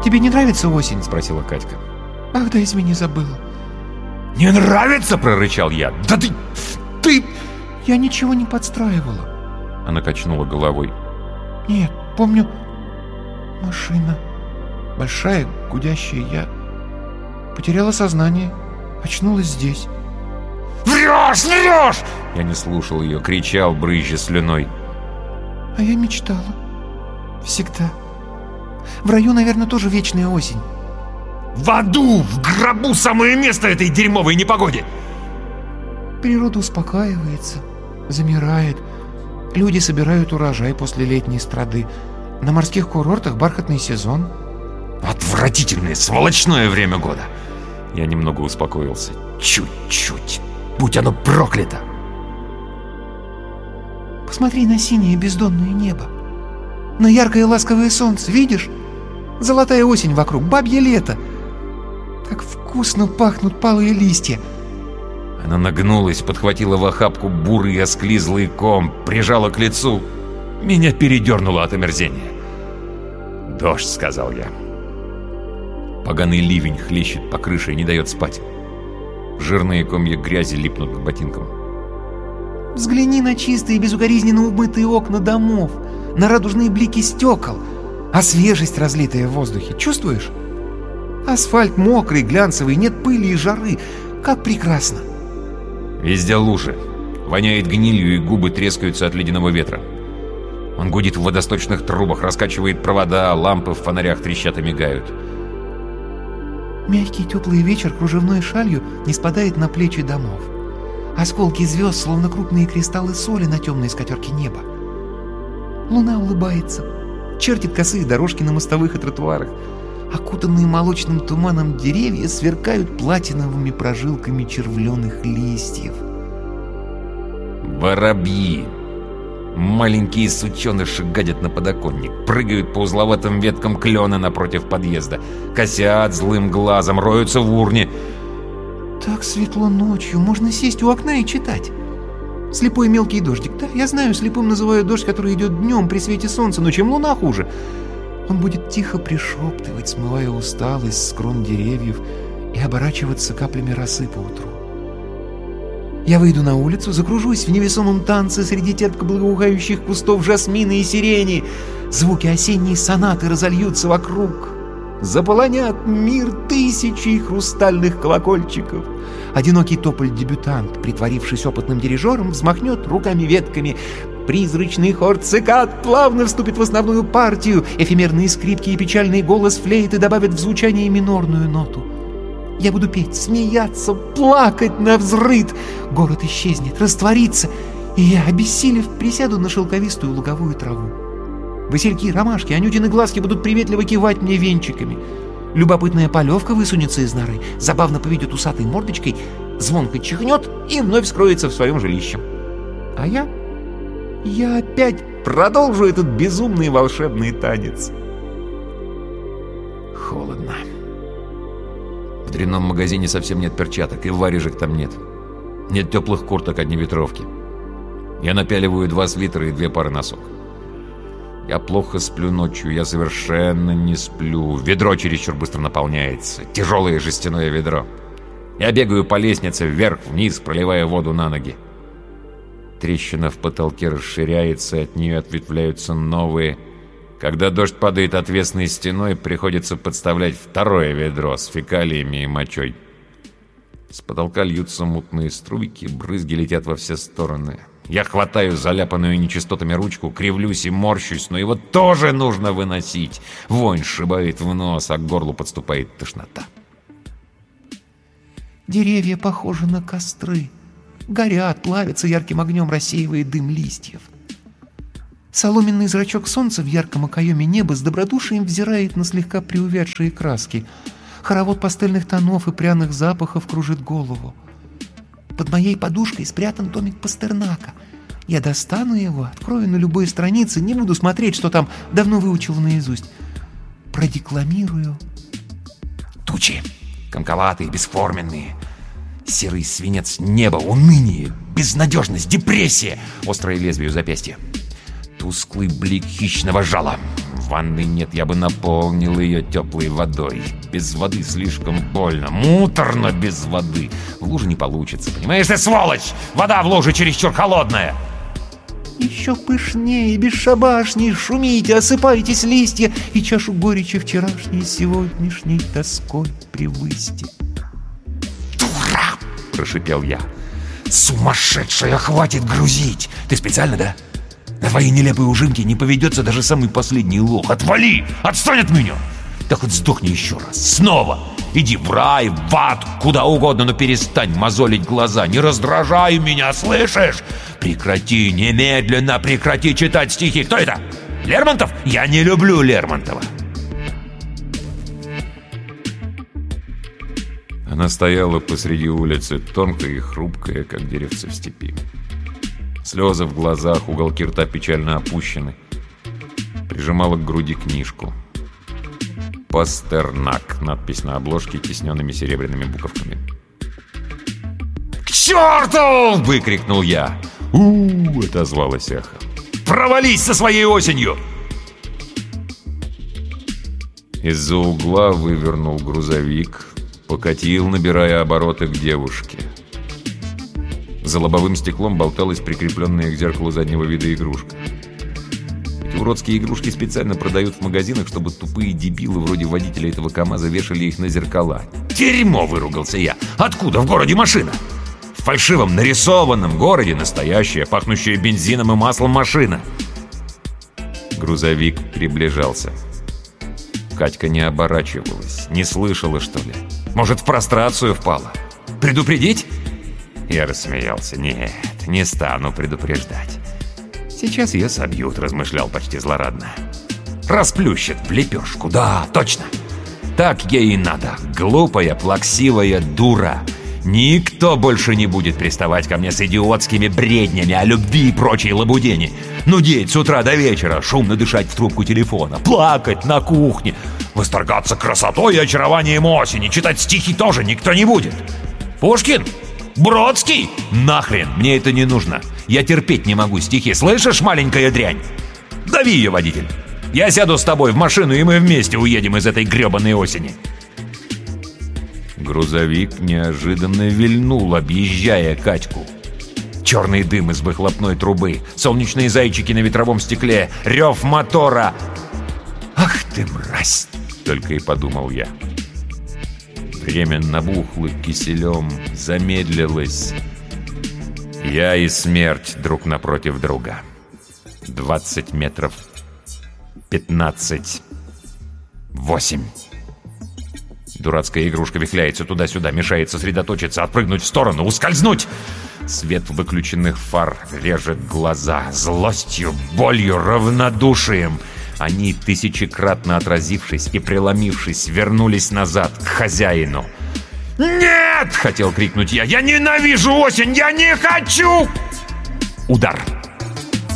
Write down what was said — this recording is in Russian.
«Тебе не нравится осень?» — спросила Катька. «Ах да, извини, забыла». «Не нравится?» — прорычал я. «Да ты...» «Я ничего не подстраивала». Она качнула головой. «Нет, помню, машина. Большая, гудящая. Я потеряла сознание. Очнулась здесь». «Врешь, врешь!» Я не слушал ее, кричал, брызжа слюной. «А я мечтала. Всегда. В раю, наверное, тоже вечная осень». «В аду, в гробу самое место этой дерьмовой непогоде!» Природа успокаивается, замирает. Люди собирают урожай после летней страды. На морских курортах бархатный сезон. Отвратительное, сволочное время года. Я немного успокоился. Чуть-чуть. Будь оно проклято. Посмотри на синее бездонное небо. На яркое ласковое солнце, видишь? Золотая осень вокруг, бабье лето. Как вкусно пахнут палые листья. Она нагнулась, подхватила в охапку бурый осклизлый ком, прижала к лицу. Меня передернуло от омерзения. «Дождь», — сказал я. Поганый ливень хлещет по крыше и не дает спать. Жирные комья грязи липнут к ботинкам. Взгляни на чистые, безукоризненно умытые окна домов, на радужные блики стекол, а свежесть, разлитая в воздухе, чувствуешь? Асфальт мокрый, глянцевый, нет пыли и жары. Как прекрасно! Везде лужи. Воняет гнилью, и губы трескаются от ледяного ветра. Он гудит в водосточных трубах, раскачивает провода, лампы в фонарях трещат и мигают. Мягкий теплый вечер кружевной шалью не спадает на плечи домов. Осколки звезд, словно крупные кристаллы соли на темной скатерке неба. Луна улыбается, чертит косые дорожки на мостовых и тротуарах. Окутанные молочным туманом деревья сверкают платиновыми прожилками червленых листьев. Воробьи. Маленькие сученыши гадят на подоконник, прыгают по узловатым веткам клена напротив подъезда, косят злым глазом, роются в урне. Так светло ночью, можно сесть у окна и читать. Слепой мелкий дождик. Да, я знаю, слепым называют дождь, который идет днем при свете солнца, но чем луна хуже. Он будет тихо пришептывать, смывая усталость с крон деревьев, и оборачиваться каплями росы по утру. Я выйду на улицу, закружусь в невесомом танце среди терпко благоухающих кустов жасмина и сирени. Звуки осенней сонаты разольются вокруг. Заполонят мир тысячи хрустальных колокольчиков. Одинокий тополь-дебютант, притворившись опытным дирижером, взмахнет руками-ветками. Призрачный хор цикад плавно вступит в основную партию. Эфемерные скрипки и печальный голос флейты добавят в звучание минорную ноту. Я буду петь, смеяться, плакать навзрыд. Город исчезнет, растворится, и я, обессилев, присяду на шелковистую луговую траву. Васильки, ромашки, анютины глазки будут приветливо кивать мне венчиками. Любопытная полевка высунется из норы, забавно поведет усатой мордочкой, звонко чихнет и вновь скроется в своем жилище. А я опять продолжу этот безумный волшебный танец. Холодно. В дрянном магазине совсем нет перчаток, и варежек там нет. Нет теплых курток, одни ветровки. Я напяливаю 2 свитера и 2 пары носок. Я плохо сплю ночью, я совершенно не сплю. Ведро чересчур быстро наполняется. Тяжелое жестяное ведро. Я бегаю по лестнице вверх-вниз, проливая воду на ноги. Трещина в потолке расширяется, от нее ответвляются новые. Когда дождь падает отвесной стеной, приходится подставлять 2-е ведро с фекалиями и мочой. С потолка льются мутные струйки, брызги летят во все стороны. Я хватаю заляпанную нечистотами ручку, кривлюсь и морщусь, но его тоже нужно выносить. Вонь сшибает в нос, а к горлу подступает тошнота. Деревья похожи на костры. Горят, плавятся ярким огнем, рассеивая дым листьев. Соломенный зрачок солнца в ярком окоеме неба с добродушием взирает на слегка приувядшие краски. Хоровод пастельных тонов и пряных запахов кружит голову. Под моей подушкой спрятан томик Пастернака. Я достану его, открою на любой странице, не буду смотреть, что там давно выучил наизусть. Продекламирую. Тучи, комковатые, бесформенные. Серый свинец неба, уныние, безнадежность, депрессия. Острое лезвие у запястья. Тусклый блик хищного жала. Ванны нет, я бы наполнил ее теплой водой. Без воды слишком больно. Муторно без воды. В луже не получится, понимаешь ты, сволочь! Вода в луже чересчур холодная. Еще пышнее, бесшабашней шумите, осыпайтесь листья, и чашу горечи вчерашней сегодняшней тоской превысьте. «Дура!» – прошипел я. «Сумасшедшая, хватит грузить! Ты специально, да? На твои нелепые ужимки не поведется даже самый последний лох. Отвали! Отстань от меня! Да хоть сдохни еще раз! Снова! Иди в рай, в ад, куда угодно, но перестань мозолить глаза! Не раздражай меня, слышишь? Прекрати, немедленно прекрати читать стихи! Кто это? Лермонтов? Я не люблю Лермонтова!» Она стояла посреди улицы, тонкая и хрупкая, как деревце в степи. Слезы в глазах, уголки рта печально опущены. Прижимала к груди книжку. «Пастернак», надпись на обложке тисненными серебряными буковками. «К черту!» — выкрикнул я. «У-у-у!» — отозвалось эхо. «Провались со своей осенью!» Из-за угла вывернул грузовик, покатил, набирая обороты, к девушке. За лобовым стеклом болталась прикрепленная к зеркалу заднего вида игрушка. Эти уродские игрушки специально продают в магазинах, чтобы тупые дебилы вроде водителя этого КамАЗа вешали их на зеркала. «Дерьмо!» — выругался я. «Откуда в городе машина?» «В фальшивом нарисованном городе настоящая, пахнущая бензином и маслом машина!» Грузовик приближался. Катька не оборачивалась, не слышала, что ли. Может, в прострацию впала? Предупредить? Я рассмеялся. Нет, не стану предупреждать. Сейчас ее собьют, размышлял почти злорадно. Расплющат в лепешку, да, точно. Так ей и надо. Глупая, плаксивая дура. Никто больше не будет приставать ко мне с идиотскими бреднями о любви и прочей лабудени. Нудеть с утра до вечера, шумно дышать в трубку телефона, плакать на кухне, восторгаться красотой и очарованием осени, читать стихи тоже никто не будет. Пушкин? Бродский? Нахрен, мне это не нужно. Я терпеть не могу стихи, слышишь, маленькая дрянь? Дави ее, водитель. Я сяду с тобой в машину, и мы вместе уедем из этой гребаной осени. Грузовик неожиданно вильнул, объезжая Катьку. Черный дым из выхлопной трубы, солнечные зайчики на ветровом стекле, рев мотора. «Ах ты, мразь!» — только и подумал я. Время набухло киселем, замедлилось. Я и смерть друг напротив друга. 20 метров. 15. 8. Дурацкая игрушка вихляется туда-сюда, мешает сосредоточиться, отпрыгнуть в сторону, ускользнуть. Свет выключенных фар режет глаза злостью, болью, равнодушием. Они, тысячекратно отразившись и преломившись, вернулись назад, к хозяину. «Нет!» — хотел крикнуть я. «Я ненавижу осень! Я не хочу!» Удар.